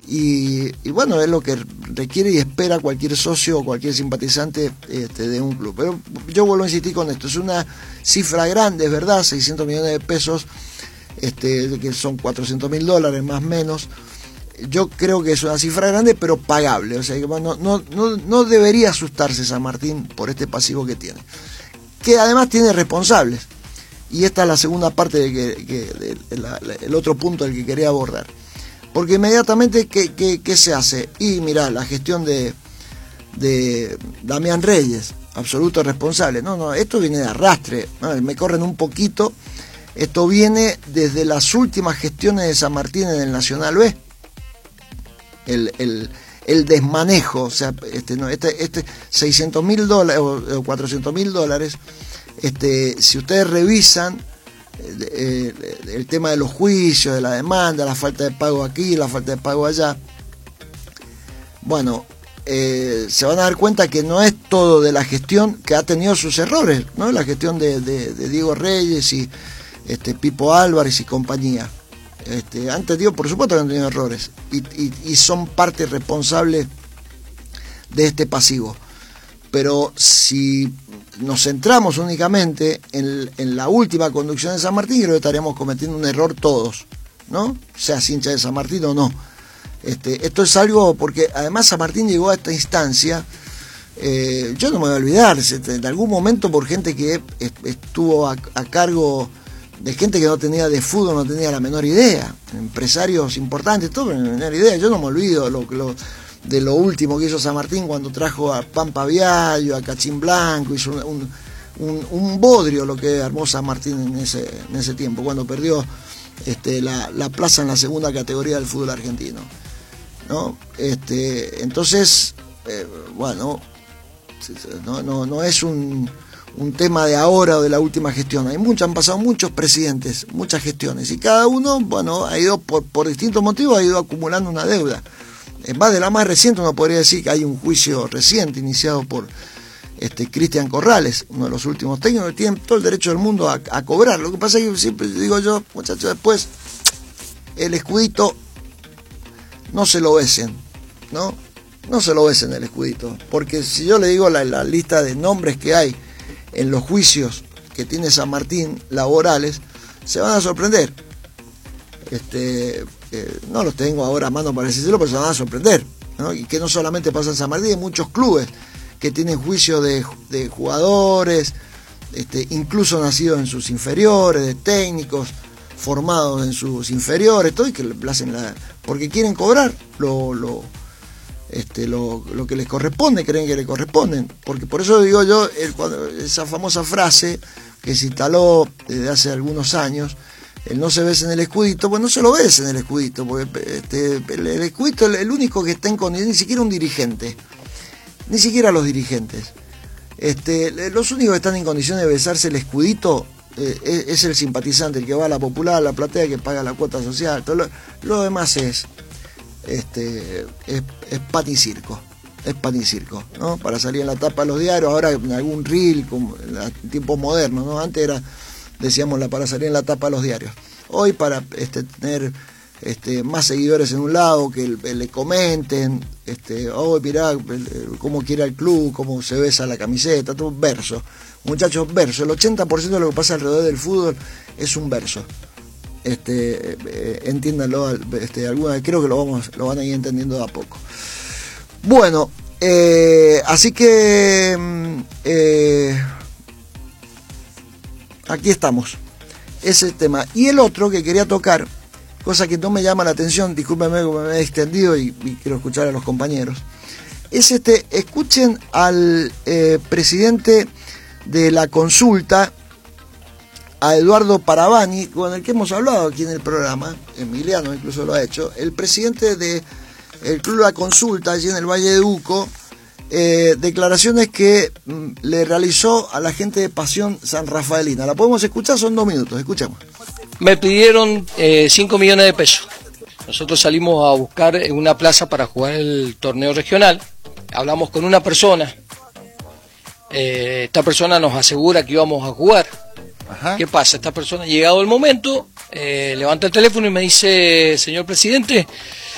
y bueno, es lo que requiere y espera cualquier socio o cualquier simpatizante de un club. Pero yo vuelvo a insistir con esto, es una cifra grande, es verdad, 600 millones de pesos, que son $400.000 más o menos. Yo creo que es una cifra grande, pero pagable. O sea, que no debería asustarse San Martín por este pasivo que tiene. Que además tiene responsables. Y esta es la segunda parte el otro punto del que quería abordar. Porque inmediatamente, ¿qué se hace? Y mirá, la gestión de Damián Reyes, absoluto responsable. No, esto viene de arrastre. Me corren un poquito. Esto viene desde las últimas gestiones de San Martín en el Nacional B. El desmanejo, o sea, $600.000 o $400.000, si ustedes revisan el tema de los juicios, de la demanda, la falta de pago aquí, la falta de pago allá, bueno, se van a dar cuenta que no es todo de la gestión, que ha tenido sus errores, ¿no? La gestión de Diego Reyes y Pipo Álvarez y compañía. Antes digo, por supuesto que han tenido errores y son parte responsable de este pasivo. Pero si nos centramos únicamente en la última conducción de San Martín, creo que estaríamos cometiendo un error todos, ¿no? Seas hincha de San Martín o no. Esto es algo, porque además San Martín llegó a esta instancia, yo no me voy a olvidar, en algún momento por gente que estuvo a cargo de gente que no tenía de fútbol, no tenía la menor idea, empresarios importantes, todo, la menor idea. Yo no me olvido de lo último que hizo San Martín cuando trajo a Pampa Viallo, a Cachín Blanco, hizo un bodrio lo que armó San Martín en ese tiempo, cuando perdió la plaza en la segunda categoría del fútbol argentino, ¿no? Entonces, bueno, no es un tema de ahora o de la última gestión. Han pasado muchos presidentes, muchas gestiones, y cada uno, bueno, ha ido por distintos motivos, ha ido acumulando una deuda. En más de la más reciente, uno podría decir que hay un juicio reciente iniciado por Cristian Corrales, uno de los últimos técnicos, que tienen todo el derecho del mundo a cobrar. Lo que pasa es que siempre digo yo, muchachos, después el escudito no se lo besen, ¿no? No se lo besen el escudito, porque si yo le digo la lista de nombres que hay en los juicios que tiene San Martín laborales, se van a sorprender. No los tengo ahora a mano para decirlo, pero se van a sorprender, ¿no? Y que no solamente pasa en San Martín, hay muchos clubes que tienen juicios de jugadores, incluso nacidos en sus inferiores, de técnicos formados en sus inferiores, todo, y que le hacen porque quieren cobrar lo que les corresponde, creen que le corresponden. Porque por eso digo yo, esa famosa frase que se instaló desde hace algunos años, el no se besa en el escudito, pues no se lo besa en el escudito, porque el escudito es el único que está en condición, ni siquiera un dirigente, ni siquiera los dirigentes. Los únicos que están en condiciones de besarse el escudito es el simpatizante, el que va a la popular, a la platea, que paga la cuota social. Todo lo demás es pan y circo. Es pan y circo, ¿no? Para salir en la tapa de los diarios, ahora en algún reel, como en tiempos modernos, ¿no? Antes decíamos para salir en la tapa de los diarios. Hoy para tener más seguidores en un lado, que le comenten, mirá cómo quiere el club, cómo se besa la camiseta, todo un verso. Muchachos, verso. El 80% de lo que pasa alrededor del fútbol es un verso. Entiéndanlo, creo que lo van a ir entendiendo de a poco. Bueno, así que aquí estamos, ese tema. Y el otro que quería tocar, cosa que no me llama la atención, discúlpenme que me he extendido y quiero escuchar a los compañeros, es escuchen al presidente de la consulta, a Eduardo Paravani, con el que hemos hablado aquí en el programa, Emiliano incluso lo ha hecho, el presidente del Club La Consulta, allí en el Valle de Uco, declaraciones que le realizó a la gente de Pasión San Rafaelina. La podemos escuchar, son 2 minutos, escuchemos. Me pidieron 5 millones de pesos. Nosotros salimos a buscar una plaza para jugar el torneo regional. Hablamos con una persona. Esta persona nos asegura que íbamos a jugar. Ajá. ¿Qué pasa? Esta persona, llegado el momento, levanta el teléfono y me dice: señor presidente,